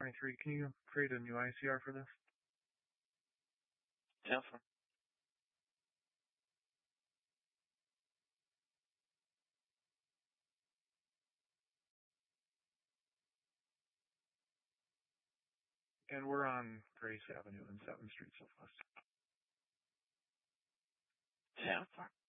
23. Can you create a new ICR for this? Yeah, fine. And we're on Grace Avenue and 7th Street Southwest. Yeah, fine.